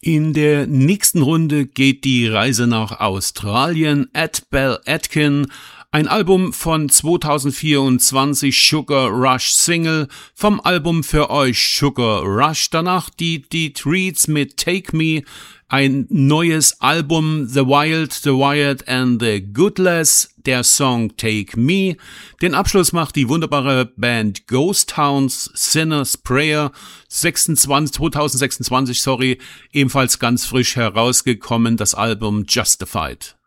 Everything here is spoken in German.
In der nächsten Runde geht die Reise nach Australien. Ed Bell Atkin, ein Album von 2024, Sugar Rush Single, vom Album für euch Sugar Rush. Danach die Reeds mit Take Me, ein neues Album, The Wild, The Wired and The Goodless, der Song Take Me. Den Abschluss macht die wunderbare Band Ghost Towns, Sinner's Prayer, 2026, ebenfalls ganz frisch herausgekommen, das Album Justified.